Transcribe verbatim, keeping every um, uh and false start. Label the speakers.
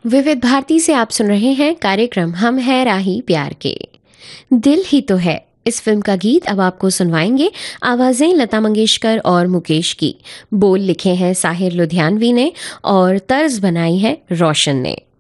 Speaker 1: विविध भारती से आप सुन रहे हैं कार्यक्रम हम है राही प्यार के। दिल ही तो है इस फिल्म का गीत अब आपको सुनवाएंगे। आवाज़ें लता मंगेशकर और मुकेश की। बोल लिखे हैं साहिर लुधियानवी ने और तर्ज बनाई है रोशन ने।